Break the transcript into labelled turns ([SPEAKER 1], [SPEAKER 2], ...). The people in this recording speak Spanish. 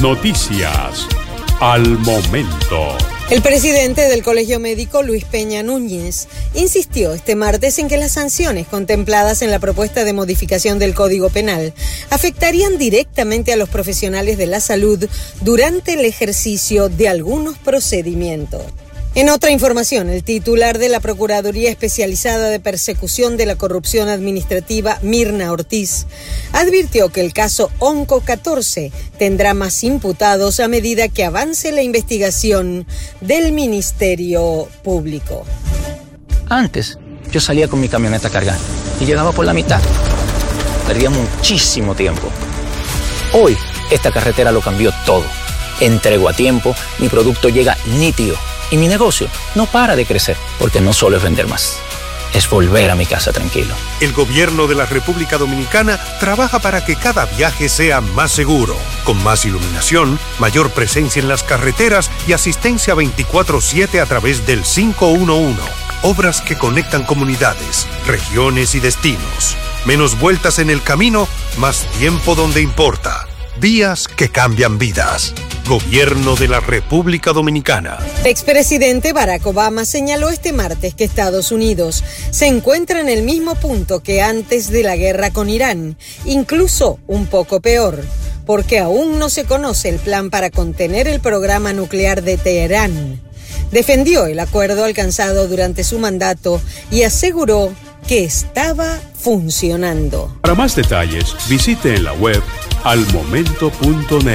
[SPEAKER 1] Noticias al momento.
[SPEAKER 2] El presidente del Colegio Médico, Luis Peña Núñez, insistió este martes en que las sanciones contempladas en la propuesta de modificación del Código Penal afectarían directamente a los profesionales de la salud durante el ejercicio de algunos procedimientos. En otra información, el titular de la Procuraduría Especializada de Persecución de la Corrupción Administrativa, Mirna Ortiz, advirtió que el caso Onco14 tendrá más imputados a medida que avance la investigación del Ministerio Público.
[SPEAKER 3] Antes, yo salía con mi camioneta cargada y llegaba por la mitad. Perdía muchísimo tiempo. Hoy, esta carretera lo cambió todo. Entrego a tiempo, mi producto llega nítido. Y mi negocio no para de crecer, porque no solo es vender más, es volver a mi casa tranquilo.
[SPEAKER 4] El gobierno de la República Dominicana trabaja para que cada viaje sea más seguro, con más iluminación, mayor presencia en las carreteras y asistencia 24/7 a través del 511. Obras que conectan comunidades, regiones y destinos. Menos vueltas en el camino, más tiempo donde importa. Vías que cambian vidas. Gobierno de la República Dominicana.
[SPEAKER 2] El expresidente Barack Obama señaló este martes que Estados Unidos se encuentra en el mismo punto que antes de la guerra con Irán, incluso un poco peor, porque aún no se conoce el plan para contener el programa nuclear de Teherán. Defendió el acuerdo alcanzado durante su mandato y aseguró que estaba funcionando.
[SPEAKER 1] Para más detalles, visite en la web almomento.net.